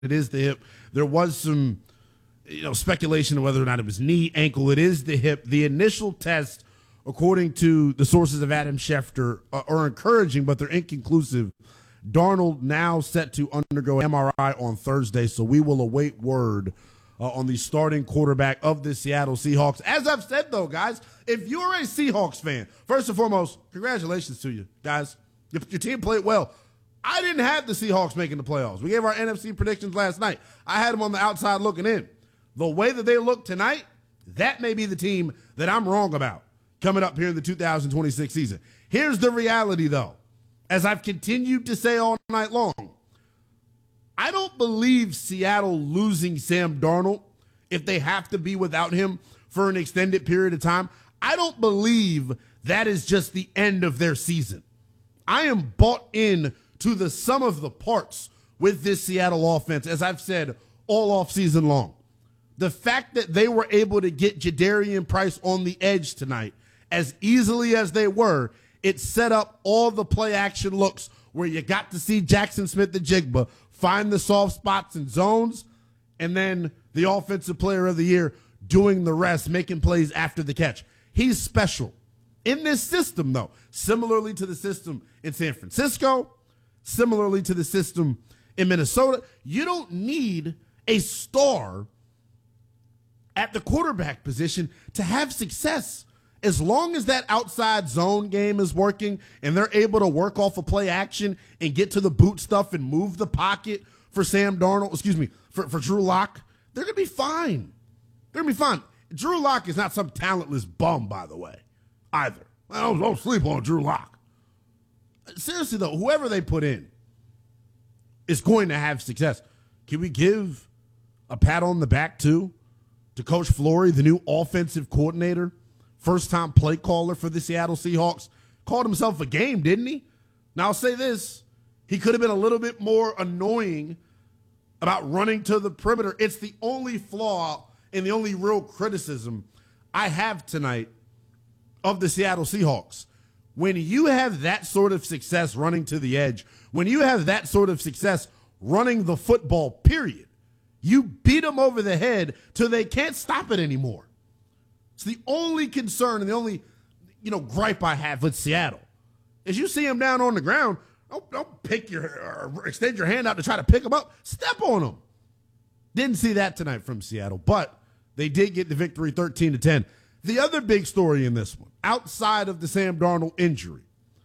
It is the hip. There was some, speculation of whether or not it was knee, ankle. It is the hip. The initial test, according to the sources of Adam Schefter, are encouraging, but they're inconclusive. Darnold now set to undergo MRI on Thursday, so we will await word on the starting quarterback of the Seattle Seahawks. As I've said, though, guys, if you're a Seahawks fan, first and foremost, congratulations to you, guys. Your team played well. I didn't have the Seahawks making the playoffs. We gave our NFC predictions last night. I had them on the outside looking in. The way that they look tonight, that may be the team that I'm wrong about coming up here in the 2026 season. Here's the reality, though. As I've continued to say all night long, I don't believe Seattle losing Sam Darnold, if they have to be without him for an extended period of time, I don't believe that is just the end of their season. I am bought in to the sum of the parts with this Seattle offense, as I've said all offseason long. The fact that they were able to get Jadarian Price on the edge tonight as easily as they were, it set up all the play action looks where you got to see Jackson Smith-Njigba find the soft spots and zones, and then the offensive player of the year doing the rest, making plays after the catch. He's special. In this system, though, similarly to the system in San Francisco, similarly to the system in Minnesota, you don't need a star at the quarterback position to have success. As long as that outside zone game is working and they're able to work off of play action and get to the boot stuff and move the pocket for Sam Darnold, for Drew Lock, they're going to be fine. They're going to be fine. Drew Lock is not some talentless bum, by the way, either. Don't sleep on Drew Lock. Seriously, though, whoever they put in is going to have success. Can we give a pat on the back, too, to Coach Flory, the new offensive coordinator, first-time play caller for the Seattle Seahawks? Called himself a game, didn't he? Now, I'll say this. He could have been a little bit more annoying about running to the perimeter. It's the only flaw and the only real criticism I have tonight of the Seattle Seahawks. When you have that sort of success running to the edge, when you have that sort of success running the football, period, you beat them over the head till they can't stop it anymore. It's the only concern and the only, gripe I have with Seattle. As you see them down on the ground, don't pick or extend your hand out to try to pick them up. Step on them. Didn't see that tonight from Seattle, but they did get the victory 13-10. The other big story in this one, outside of the Sam Darnold injury,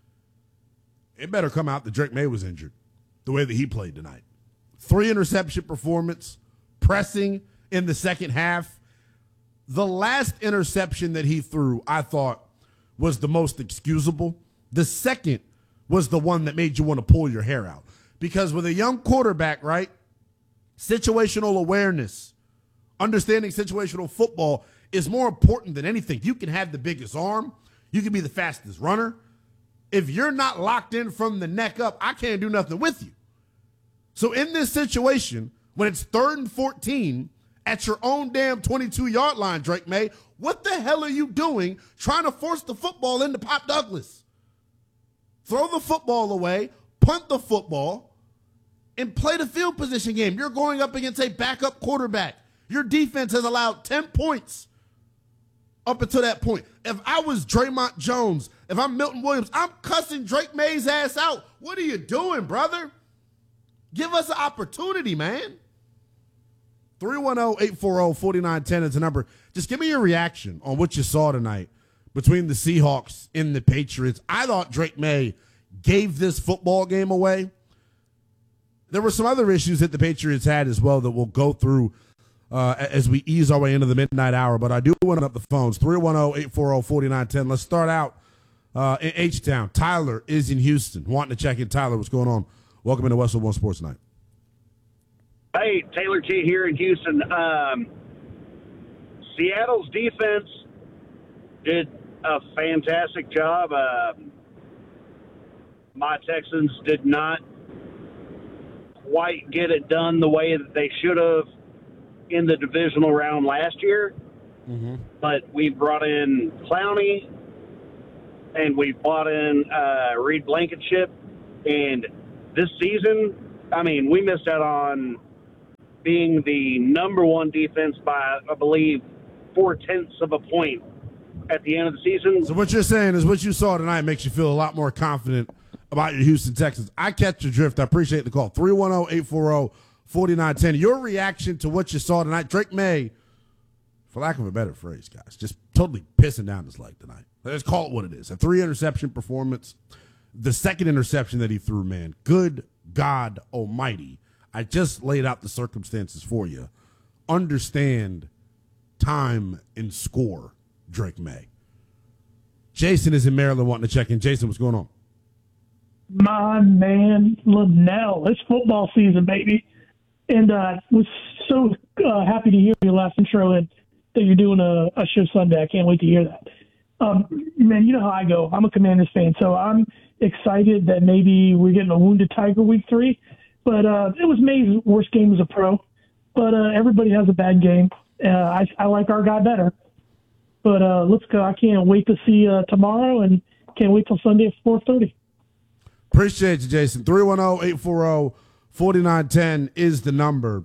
it better come out that Drake May was injured the way that he played tonight. 3 interception performance, pressing in the second half. The last interception that he threw, I thought, was the most excusable. The second was the one that made you want to pull your hair out. Because with a young quarterback, right, situational awareness, understanding situational football is more important than anything. You can have the biggest arm. You can be the fastest runner. If you're not locked in from the neck up, I can't do nothing with you. So in this situation, when it's 3rd and 14 at your own damn 22-yard line, Drake May, what the hell are you doing trying to force the football into Pop Douglas? Throw the football away, punt the football, and play the field position game. You're going up against a backup quarterback. Your defense has allowed 10 points up until that point. If I was Draymond Jones, if I'm Milton Williams, I'm cussing Drake May's ass out. What are you doing, brother? Give us an opportunity, man. 310-840-4910 is the number. Just give me your reaction on what you saw tonight between the Seahawks and the Patriots. I thought Drake May gave this football game away. There were some other issues that the Patriots had as well that we'll go through as we ease our way into the midnight hour. But I do want to up the phones, 310-840-4910. Let's start out in H-Town. Tyler is in Houston. Wanting to check in. Tyler, what's going on? Welcome into Westwood One Sports Night. Hey, Taylor T here in Houston. Seattle's defense did a fantastic job. My Texans did not quite get it done the way that they should have in the divisional round last year. Mm-hmm. But we brought in Clowney, and we brought in Reed Blankenship. And this season, we missed out on being the number one defense by, I believe, 0.4 of a point at the end of the season. So what you're saying is what you saw tonight makes you feel a lot more confident about your Houston Texans. I catch your drift. I appreciate the call. 310-840-4910. Your reaction to what you saw tonight. Drake May, for lack of a better phrase, guys, just totally pissing down his leg tonight. Let's call it what it is. A 3-interception performance. The second interception that he threw, man, good God almighty. I just laid out the circumstances for you. Understand time and score, Drake May. Jason is in Maryland wanting to check in. Jason, what's going on? My man, Linnell. It's football season, baby. And was so happy to hear your last intro and that you're doing a show Sunday. I can't wait to hear that. Man, you know how I go. I'm a Commanders fan, so I'm excited that maybe we're getting a wounded Tiger week 3. But it was May's worst game as a pro. But everybody has a bad game. I like our guy better. But let's go. I can't wait to see tomorrow and can't wait till Sunday at 4:30. Appreciate you, Jason. 310-840-4910 is the number.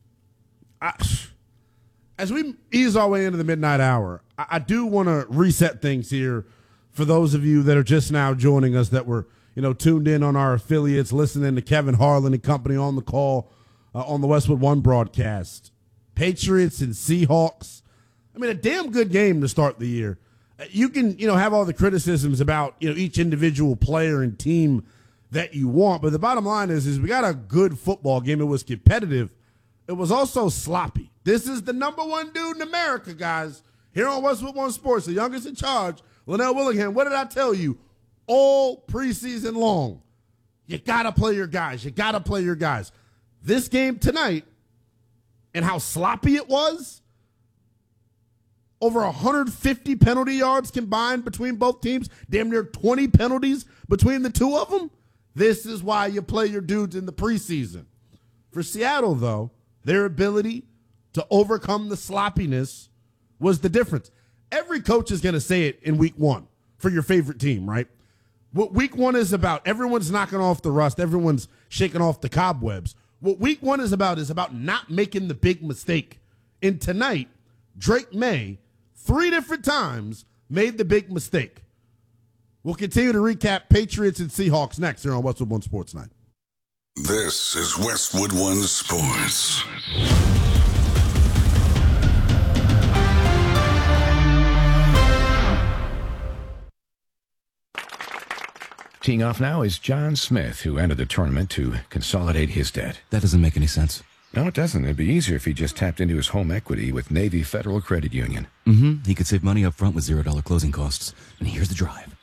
As we ease our way into the midnight hour, I do want to reset things here for those of you that are just now joining us that were, tuned in on our affiliates, listening to Kevin Harlan and company on the call on the Westwood One broadcast. Patriots and Seahawks. I mean, a damn good game to start the year. You can, have all the criticisms about, each individual player and team that you want, but the bottom line is we got a good football game. It was competitive. It was also sloppy. This is the number one dude in America, guys. Here on Westwood One Sports, the youngest in charge, Linnell Willingham. What did I tell you? All preseason long, you got to play your guys. You got to play your guys. This game tonight and how sloppy it was, over 150 penalty yards combined between both teams, damn near 20 penalties between the two of them. This is why you play your dudes in the preseason. For Seattle, though, their ability to overcome the sloppiness was the difference. Every coach is going to say it in week one for your favorite team, right? What week one is about, everyone's knocking off the rust. Everyone's shaking off the cobwebs. What week one is about not making the big mistake. And tonight, Drake May, 3 different times, made the big mistake. We'll continue to recap Patriots and Seahawks next here on Westwood One Sports Night. This is Westwood One Sports. Teeing off now is John Smith, who entered the tournament to consolidate his debt. That doesn't make any sense. No, it doesn't. It'd be easier if he just tapped into his home equity with Navy Federal Credit Union. He could save money up front with $0 closing costs. And here's the drive.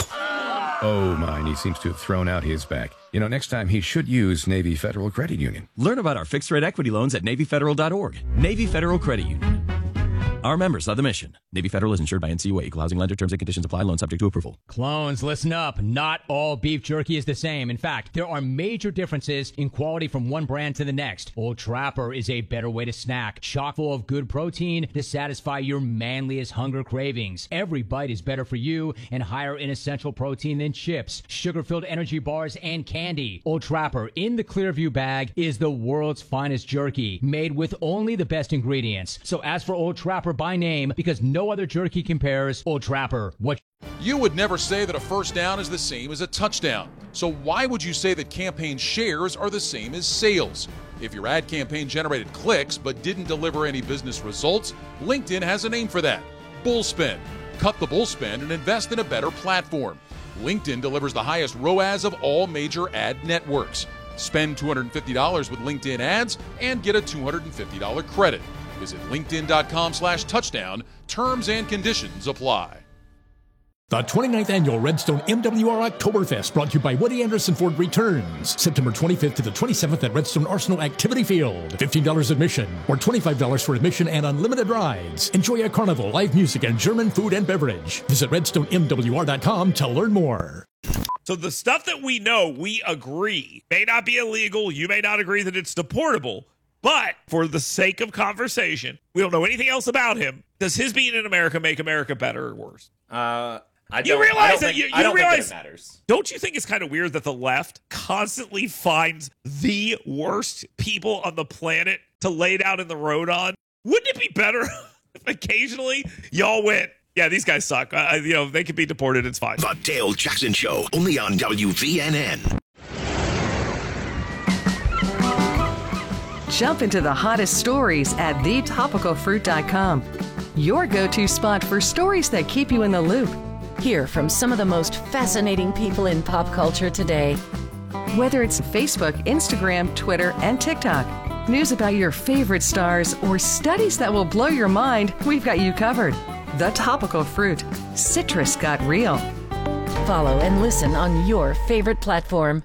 Oh, mine. He seems to have thrown out his back. Next time he should use Navy Federal Credit Union. Learn about our fixed-rate equity loans at NavyFederal.org. Navy Federal Credit Union. Our members of the mission. Navy Federal is insured by NCUA. Equal housing lender. Terms and conditions apply. Loan subject to approval. Clones, listen up. Not all beef jerky is the same. In fact, there are major differences in quality from one brand to the next. Old Trapper is a better way to snack. Chock full of good protein to satisfy your manliest hunger cravings. Every bite is better for you and higher in essential protein than chips, sugar-filled energy bars, and candy. Old Trapper in the Clearview bag is the world's finest jerky, made with only the best ingredients. So ask for Old Trapper by name because no other jerky compares. Old Trapper. What? You would never say that a first down is the same as a touchdown. So why would you say that campaign shares are the same as sales? If your ad campaign generated clicks but didn't deliver any business results, LinkedIn has a name for that. Bullspend. Cut the bullspend and invest in a better platform. LinkedIn delivers the highest ROAS of all major ad networks. Spend $250 with LinkedIn ads and get a $250 credit. Visit linkedin.com/touchdown. Terms and conditions apply. The 29th Annual Redstone MWR Oktoberfest, brought to you by Woody Anderson Ford, returns September 25th to the 27th at Redstone Arsenal Activity Field. $15 admission or $25 for admission and unlimited rides. Enjoy a carnival, live music, and German food and beverage. Visit redstonemwr.com to learn more. So the stuff that we know, we agree, may not be illegal. You may not agree that it's deportable. But for the sake of conversation, we don't know anything else about him. Does his being in America make America better or worse? You realize that I don't think it matters. Don't you think it's kind of weird that the left constantly finds the worst people on the planet to lay down in the road on? Wouldn't it be better if occasionally y'all went, yeah, these guys suck. They could be deported. It's fine. The Dale Jackson Show, only on WVNN. Jump into the hottest stories at thetopicalfruit.com. Your go-to spot for stories that keep you in the loop. Hear from some of the most fascinating people in pop culture today. Whether it's Facebook, Instagram, Twitter, and TikTok, news about your favorite stars, or studies that will blow your mind, we've got you covered. The Topical Fruit. Citrus got real. Follow and listen on your favorite platform.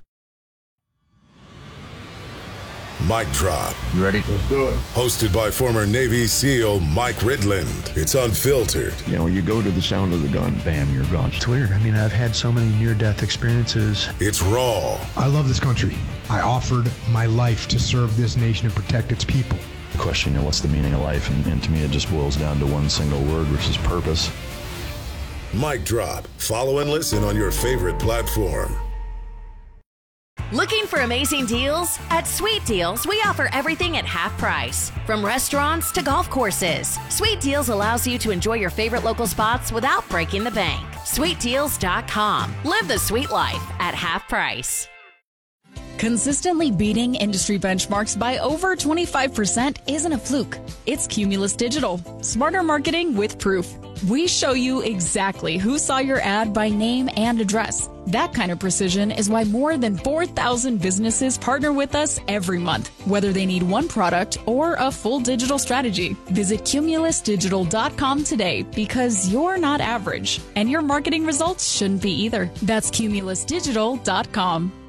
Mic Drop. You ready? Let's do it. Hosted by former Navy SEAL Mike Ridland. It's unfiltered. You know, you go to the sound of the gun, bam, you're gone. It's weird. I mean, I've had so many near-death experiences. It's raw. I love this country. I offered my life to serve this nation and protect its people. The question, what's the meaning of life? And to me, it just boils down to one single word, which is purpose. Mic Drop. Follow and listen on your favorite platform. Looking for amazing deals? At Sweet Deals, we offer everything at half price. From restaurants to golf courses, Sweet Deals allows you to enjoy your favorite local spots without breaking the bank. SweetDeals.com. Live the sweet life at half price. Consistently beating industry benchmarks by over 25% isn't a fluke. It's Cumulus Digital. Smarter marketing with proof. We show you exactly who saw your ad by name and address. That kind of precision is why more than 4,000 businesses partner with us every month, whether they need one product or a full digital strategy. Visit cumulusdigital.com today because you're not average, and your marketing results shouldn't be either. That's cumulusdigital.com.